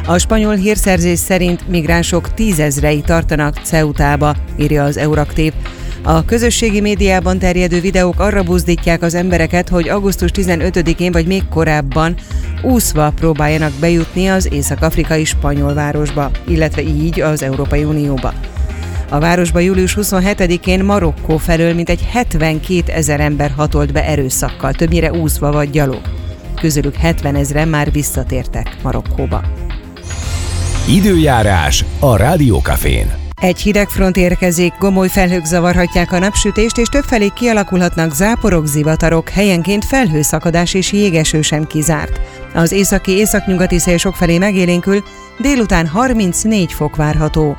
A spanyol hírszerzés szerint migránsok 10 000-ei tartanak Ceutába, írja az Euraktív. A közösségi médiában terjedő videók arra buzdítják az embereket, hogy augusztus 15-én vagy még korábban úszva próbáljanak bejutni az észak-afrikai spanyol városba, illetve így az Európai Unióba. A városba július 27-én Marokkó felől mintegy 72 000 ember hatolt be erőszakkal, többnyire úszva vagy gyalog. Közülük 70 000-en már visszatértek Marokkóba. Időjárás a Rádiókafén. Egy hidegfront érkezik, gomoly felhők zavarhatják a napsütést, és többfelé kialakulhatnak záporok, zivatarok, helyenként felhőszakadás és jégeső sem kizárt. Az északi-északnyugati szél sokfelé megélénkül, délután 34 fok várható.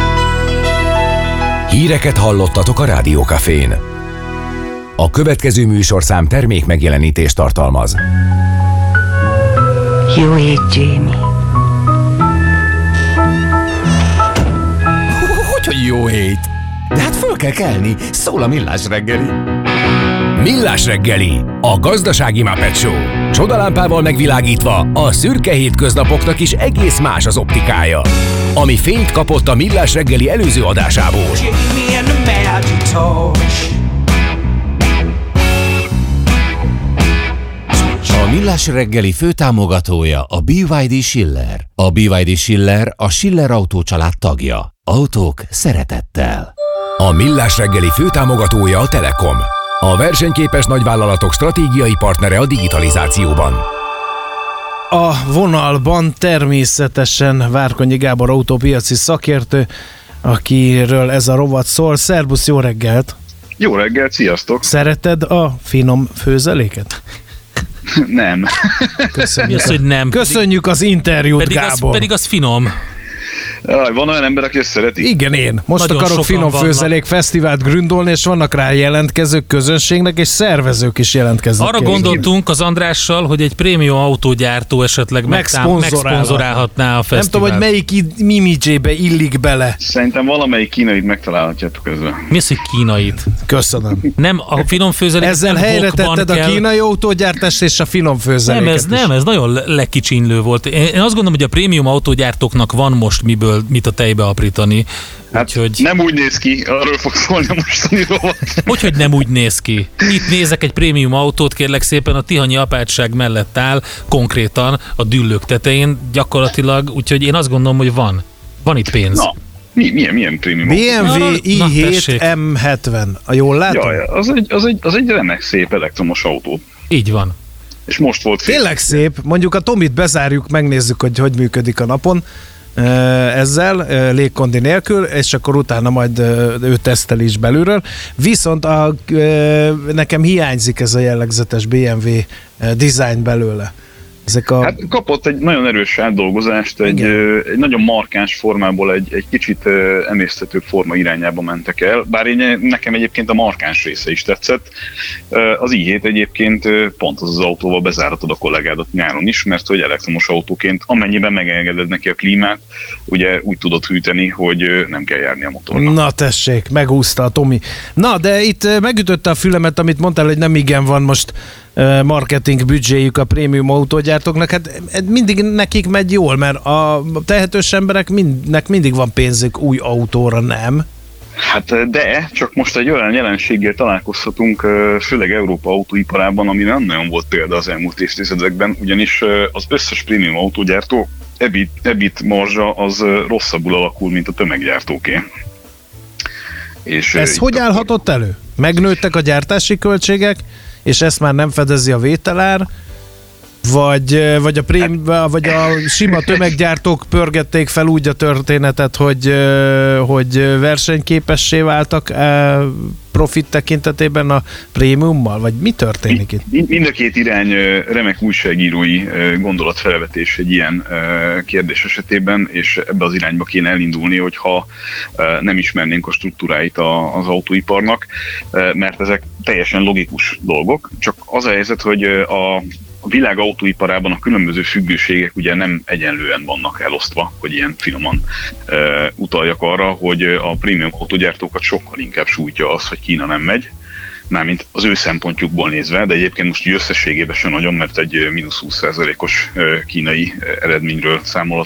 Híreket hallottatok a Rádiókafén. A következő műsorszám termék megjelenítést tartalmaz. Jó ég, Jamie. Hogy jó hét! De hát föl kell kelni, szól a Millás reggeli. Millás reggeli, a gazdasági Muppet Show. Csodalámpával megvilágítva a szürke hétköznapoknak is egész más az optikája. Ami fényt kapott a Millás reggeli előző adásából. A Millás reggeli főtámogatója a BYD Schiller. A BYD Schiller a Schiller Autó család tagja. Autók szeretettel. A Millás reggeli főtámogatója a Telekom. A versenyképes nagyvállalatok stratégiai partnere a digitalizációban. A vonalban természetesen Várkonyi Gábor autópiaci szakértő, akiről ez a rovat szól. Szerbusz, jó reggelt! Jó reggelt, sziasztok! Szereted a finom főzeléket? Nem. Köszönjük. Mi az, hogy nem? Köszönjük az interjút, Gábor. Pedig az finom. Van olyan ember, aki ezt szereti? Igen, én. Most Nagyon akarok finom főzelék fesztivált gründolni, és vannak rá jelentkezők közönségnek, és szervezők is jelentkeznek. Arra gondoltunk az Andrással, hogy egy prémium autógyártó esetleg megszponzorálhatná a fesztivált. Nem tudom, hogy melyik imidzsébe illik bele. Szerintem valamelyik kínait megtalálhatjátok közben. Mi az, hogy kínait? Köszönöm. Nem, a finom főzelék. Ezzel helyre tetted a kínai autógyártást és a finom főzeléket. Nem, ez nagyon lekicsinlő volt. Én azt gondolom, hogy a prémium autógyártóknak van most mit a tejbe aprítani. Hát úgyhogy... nem úgy néz ki, arról fog szólni a mostani rovat. Hogy nem úgy néz ki? Itt nézek egy prémium autót, kérlek szépen, a tihanyi apátság mellett áll, konkrétan a Düllők tetején gyakorlatilag, úgyhogy én azt gondolom, hogy van itt pénz. Na, milyen prémium BMW i7 M70, jól látom? Jaj, az egy remek szép elektromos autó. Így van. És most volt tényleg szép, mondjuk a Tomit bezárjuk, megnézzük, hogy működik a napon. Ezzel, légkondi nélkül, és akkor utána majd ő tesztel is belülről. Viszont nekem hiányzik ez a jellegzetes BMW design belőle. Hát kapott egy nagyon erős átdolgozást, egy nagyon markáns formából egy kicsit emészthetőbb forma irányába mentek el, bár nekem egyébként a markáns része is tetszett. Az i7 egyébként pont az autóval bezáratod a kollégádat nyáron is, mert hogy elektromos autóként, amennyiben megengeded neki a klímát, ugye úgy tudod hűteni, hogy nem kell járni a motornak. Na tessék, megúszta a Tomi. Na, de itt megütötte a fülemet, amit mondtál, hogy nem igen van most marketing büdzséjük a prémium autógyártóknak, hát mindig nekik megy jól, mert a tehetős embereknek mindig van pénzük új autóra, nem? Hát de, csak most egy olyan jelenséggel találkozhatunk, főleg Európa autóiparában, ami nem nagyon volt példa az elmúlt évtizedekben, ugyanis az összes prémium autógyártó EBIT marzsa az rosszabbul alakul, mint a tömeggyártóké. És ez hogy állhatott elő? Megnőttek a gyártási költségek, és ezt már nem fedezi a vételár, vagy a sima tömeggyártók pörgették fel úgy a történetet, hogy versenyképessé váltak profit tekintetében a prémiummal, vagy mi történik itt? Mind a két irány remek újságírói gondolatfelvetés egy ilyen kérdés esetében, és ebbe az irányba kéne elindulni, hogyha nem ismernénk a struktúráit az autóiparnak, mert ezek teljesen logikus dolgok, csak az a helyzet, hogy a világ autóiparában a különböző függőségek ugye nem egyenlően vannak elosztva, hogy ilyen finoman utaljak arra, hogy a prémium autógyártókat sokkal inkább sújtja az, hogy Kína nem megy, mármint az ő szempontjukból nézve, de egyébként most összességében sem nagyon, mert egy mínusz 20%-os kínai eredményről